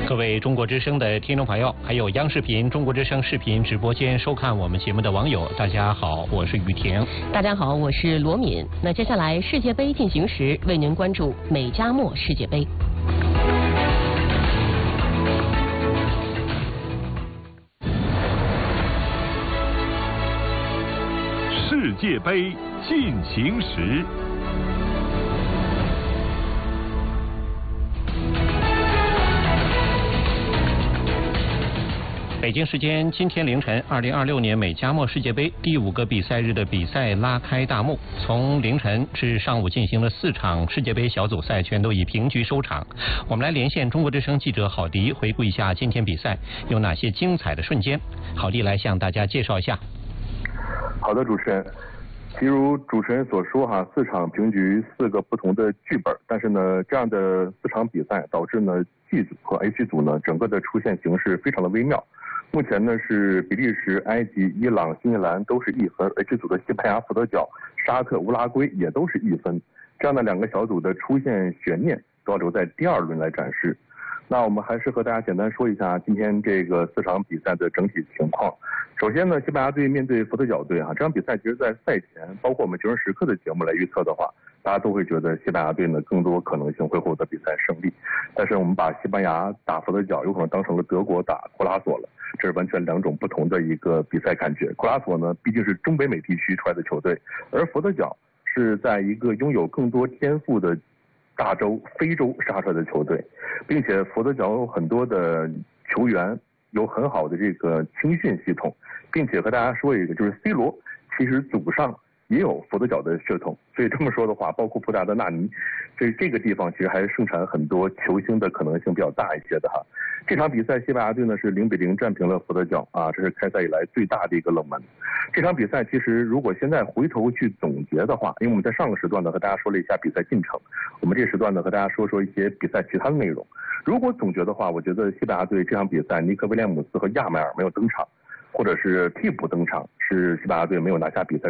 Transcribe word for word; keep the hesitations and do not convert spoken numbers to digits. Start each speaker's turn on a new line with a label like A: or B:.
A: 各位中国之声的听众朋友，还有央视频、中国之声视频直播间收看我们节目的网友，大家好，我是雨婷。
B: 大家好，我是罗敏。那接下来世界杯进行时，为您关注美加墨世界杯。
C: 世界杯进行时。
A: 北京时间今天凌晨，二零二六年美加墨世界杯第五个比赛日的比赛拉开大幕。从凌晨至上午进行了四场世界杯小组赛，全都以平局收场。我们来连线中国之声记者郝迪，回顾一下今天比赛有哪些精彩的瞬间。郝迪来向大家介绍一下。
D: 好的，主持人。其如主持人所说哈，四场平局，四个不同的剧本，但是呢，这样的四场比赛导致呢 G 组和 H 组呢整个的出现形势非常的微妙。目前呢是比利时、埃及、伊朗、新西兰都是一分 ，H 组的西班牙、佛得角、沙特、乌拉圭也都是一分。这样的两个小组的出现悬念，都要留在第二轮来展示。那我们还是和大家简单说一下今天这个四场比赛的整体情况。首先呢，西班牙队面对佛得角队啊，这场比赛其实在赛前，包括我们《求生时刻》的节目来预测的话，大家都会觉得西班牙队呢更多可能性会获得比赛胜利。但是我们把西班牙打佛得角有可能当成了德国打库拉索了，这是完全两种不同的一个比赛感觉。库拉索呢毕竟是中北美地区出来的球队，而佛得角是在一个拥有更多天赋的大洲非洲杀出来的球队，并且佛得角有很多的球员有很好的这个青训系统，并且和大家说一个，就是 C 罗其实祖上也有佛得角的血统，所以这么说的话，包括普达德纳尼，所以这个地方其实还是盛产很多球星的可能性比较大一些的哈。这场比赛西班牙队呢是零比零战平了佛得角啊，这是开赛以来最大的一个冷门。这场比赛其实如果现在回头去总结的话，因为我们在上个时段呢和大家说了一下比赛进程，我们这时段呢和大家说说一些比赛其他的内容。如果总结的话，我觉得西班牙队这场比赛尼克威廉姆斯和亚迈尔没有登场，或者是替补登场，是西班牙队没有拿下比赛